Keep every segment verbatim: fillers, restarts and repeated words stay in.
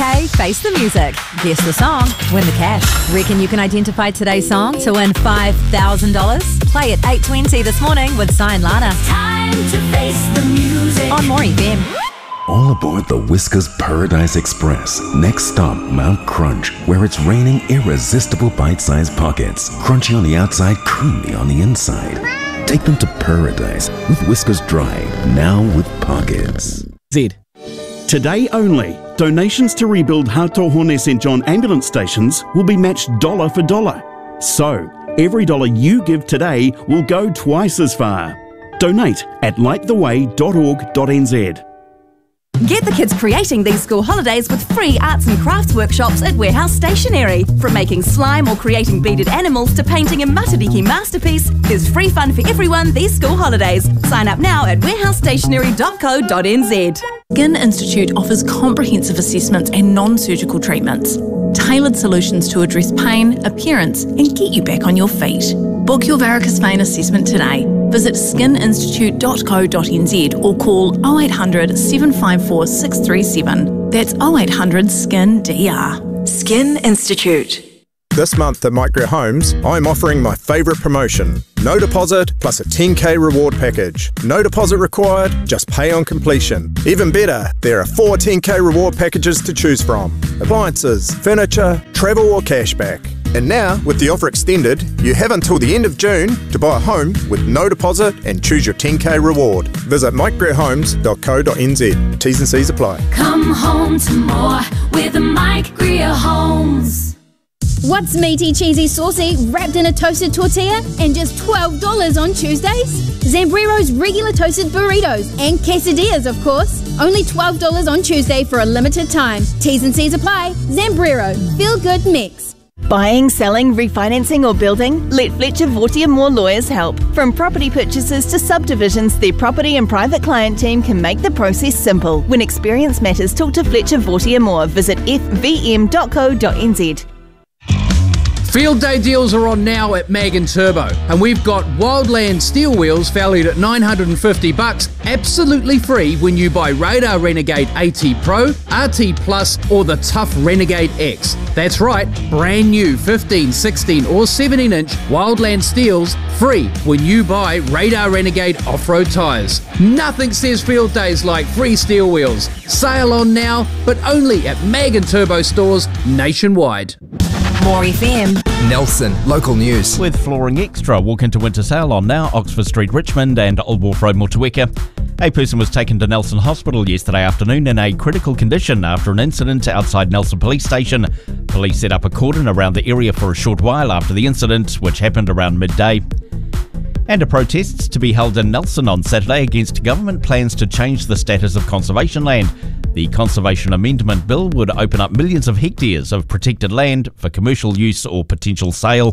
K, face the music. Guess the song, win the cash. Reckon you can identify today's song to win five thousand dollars? Play at eight twenty this morning with Cy and Lana. Time to face the music. On More F M. All aboard the Whiskers Paradise Express. Next stop, Mount Crunch, where it's raining irresistible bite-sized pockets. Crunchy on the outside, creamy on the inside. Take them to paradise with Whiskers Dry, now with pockets. Z. Today only, donations to rebuild Hātohone Saint John ambulance stations will be matched dollar for dollar. So, every dollar you give today will go twice as far. Donate at light the way dot org dot n z. Get the kids creating these school holidays with free arts and crafts workshops at Warehouse Stationery. From making slime or creating beaded animals to painting a Matariki masterpiece, there's free fun for everyone these school holidays. Sign up now at warehouse stationery dot co dot n z. Skin Institute offers comprehensive assessments and non-surgical treatments, tailored solutions to address pain, appearance and get you back on your feet. Book your varicose vein assessment today. Visit skin institute dot co dot n z or call oh eight hundred, seven five four, six three seven. That's oh eight hundred, S K I N D R. Skin Institute. This month at Micro Homes, I'm offering my favourite promotion. No deposit plus a ten K reward package. No deposit required, just pay on completion. Even better, there are four ten K reward packages to choose from. Appliances, furniture, travel or cashback. And now, with the offer extended, you have until the end of June to buy a home with no deposit and choose your ten K reward. Visit micro homes dot co dot n z. T's and C's apply. Come home to more with the Mike Greer Homes. What's meaty, cheesy, saucy, wrapped in a toasted tortilla and just twelve dollars on Tuesdays? Zambrero's regular toasted burritos and quesadillas, of course. Only twelve dollars on Tuesday for a limited time. T's and C's apply. Zambrero. Feel good mix. Buying, selling, refinancing or building? Let Fletcher Vortier Moore Lawyers help. From property purchases to subdivisions, their property and private client team can make the process simple. When experience matters, talk to Fletcher Vortier Moore. Visit f v m dot co dot n z. Field day deals are on now at Mag and Turbo, and we've got Wildland steel wheels valued at nine hundred fifty bucks, absolutely free when you buy Radar Renegade AT Pro, R T Plus, or the Tough Renegade X. That's right, brand new fifteen, sixteen, or seventeen inch Wildland steels free when you buy Radar Renegade off-road tyres. Nothing says field days like free steel wheels. Sale on now, but only at Mag and Turbo stores nationwide. More F M. Nelson, local news. With Flooring Extra, walk into winter sale on now Oxford Street, Richmond and Old Wharf Road, Motueka. A person was taken to Nelson Hospital yesterday afternoon in a critical condition after an incident outside Nelson Police Station. Police set up a cordon around the area for a short while after the incident, which happened around midday. And a protest to be held in Nelson on Saturday against government plans to change the status of conservation land. The Conservation Amendment Bill would open up millions of hectares of protected land for commercial use or potential sale.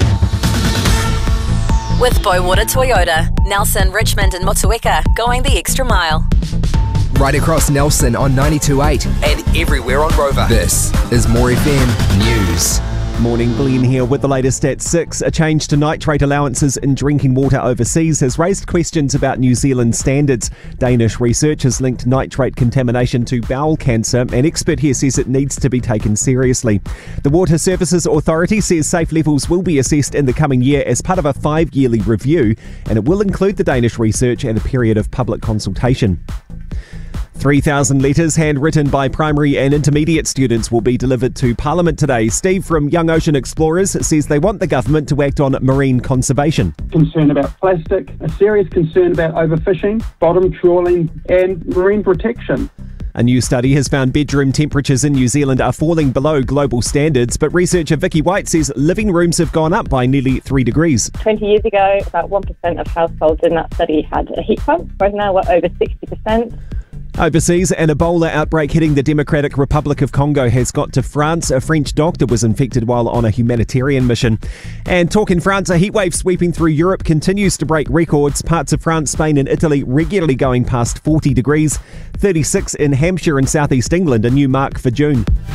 With Boywater Toyota, Nelson, Richmond and Motueka, going the extra mile. Right across Nelson on ninety-two point eight and everywhere on Rover. This is More F M News. Morning, Glenn here with the latest at six. A change to nitrate allowances in drinking water overseas has raised questions about New Zealand standards. Danish researchers linked nitrate contamination to bowel cancer. An expert here says it needs to be taken seriously. The Water Services Authority says safe levels will be assessed in the coming year as part of a five-yearly review, and it will include the Danish research and a period of public consultation. three thousand letters handwritten by primary and intermediate students will be delivered to Parliament today. Steve from Young Ocean Explorers says they want the government to act on marine conservation. Concern about plastic, a serious concern about overfishing, bottom trawling and marine protection. A new study has found bedroom temperatures in New Zealand are falling below global standards, but researcher Vicky White says living rooms have gone up by nearly three degrees. twenty years ago, about one percent of households in that study had a heat pump. Right now, we're over sixty percent. Overseas, an Ebola outbreak hitting the Democratic Republic of Congo has got to France. A French doctor was infected while on a humanitarian mission. And talk in France, a heatwave sweeping through Europe continues to break records. Parts of France, Spain and Italy regularly going past forty degrees. thirty-six in Hampshire and southeast England, a new mark for June.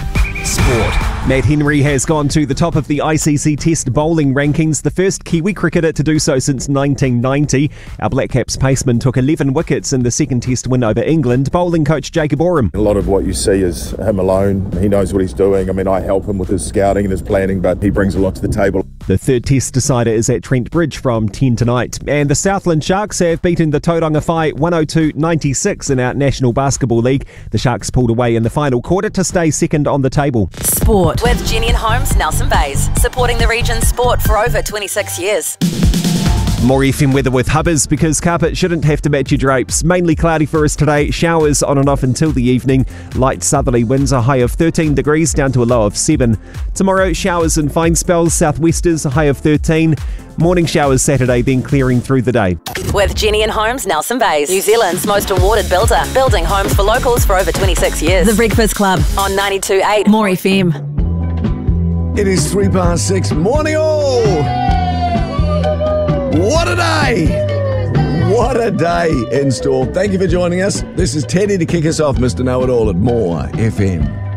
Sport. Matt Henry has gone to the top of the I C C Test bowling rankings, the first Kiwi cricketer to do so since nineteen ninety. Our Black Caps paceman took eleven wickets in the second Test win over England. Bowling coach Jacob Oram. A lot of what you see is him alone. He knows what he's doing. I mean, I help him with his scouting and his planning, but he brings a lot to the table. The third Test decider is at Trent Bridge from ten tonight. And the Southland Sharks have beaten the Tauranga Whai one oh two ninety-six in our National Basketball League. The Sharks pulled away in the final quarter to stay second on the table. Sport with Jenny and Holmes, Nelson Bays, supporting the region's sport for over twenty-six years. More F M weather with Hubbers, because carpet shouldn't have to match your drapes. Mainly cloudy for us today, showers on and off until the evening. Light southerly winds, a high of thirteen degrees down to a low of seven. Tomorrow, showers and fine spells, southwesters, a high of thirteen. Morning showers Saturday, then clearing through the day. With Jenny and Holmes, Nelson Bays, New Zealand's most awarded builder, building homes for locals for over twenty-six years. The Breakfast Club on ninety-two point eight More F M. It is three past six. Morning all! What a day! What a day in store. Thank you for joining us. This is Teddy to kick us off, Mister Know-It-All at More F M.